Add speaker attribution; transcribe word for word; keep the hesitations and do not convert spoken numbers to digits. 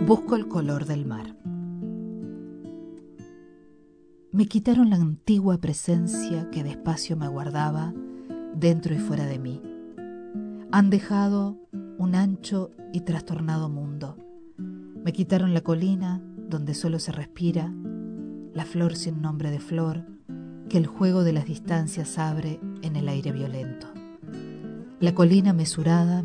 Speaker 1: Busco el color del mar. Me quitaron la antigua presencia que despacio me aguardaba dentro y fuera de mí. Han dejado un ancho y trastornado mundo. Me quitaron la colina donde solo se respira, la flor sin nombre de flor, que el juego de las distancias abre en el aire violento. La colina mesurada